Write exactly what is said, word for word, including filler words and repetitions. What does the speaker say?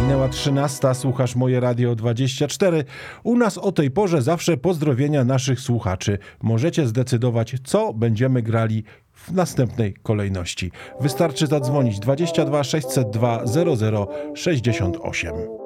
Minęła trzynasta, słuchasz Moje Radio dwadzieścia cztery. U nas o tej porze zawsze pozdrowienia naszych słuchaczy. Możecie zdecydować, co będziemy grali w następnej kolejności. Wystarczy zadzwonić dwadzieścia dwa sześćset dwa zero zero sześćdziesiąt osiem.